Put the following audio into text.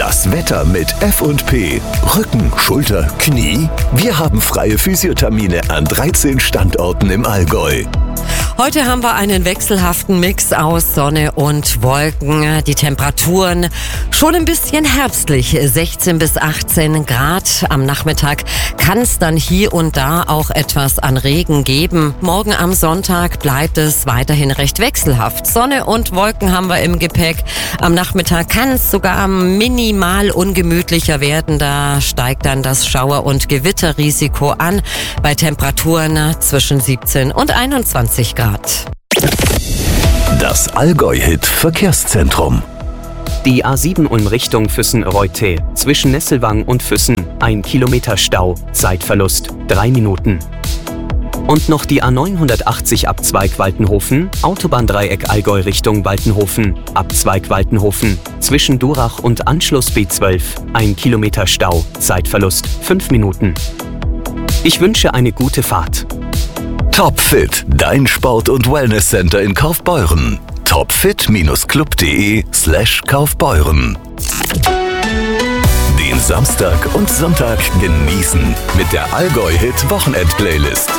Das Wetter mit F&P. Rücken, Schulter, Knie. Wir haben freie Physiothermine an 13 Standorten im Allgäu. Heute haben wir einen wechselhaften Mix aus Sonne und Wolken. Die Temperaturen schon ein bisschen herbstlich, 16 bis 18 Grad. Am Nachmittag kann es dann hier und da auch etwas an Regen geben. Morgen am Sonntag bleibt es weiterhin recht wechselhaft. Sonne und Wolken haben wir im Gepäck. Am Nachmittag kann es sogar minimal ungemütlicher werden. Da steigt dann das Schauer- und Gewitterrisiko an bei Temperaturen zwischen 17 und 21 Grad. Das Allgäu-Hit Verkehrszentrum. Die A7 Ulm Richtung Füssen-Reutte. Zwischen Nesselwang und Füssen 1 Kilometer Stau. Zeitverlust 3 Minuten. Und noch die A980 Abzweig Waltenhofen. Autobahndreieck Allgäu Richtung Waltenhofen. Abzweig Waltenhofen. Zwischen Durach und Anschluss B12 1 Kilometer Stau. Zeitverlust 5 Minuten. Ich wünsche eine gute Fahrt. Topfit, dein Sport- und Wellnesscenter in Kaufbeuren. topfit-club.de/Kaufbeuren. Den Samstag und Sonntag genießen mit der Allgäu-Hit Wochenend-Playlist.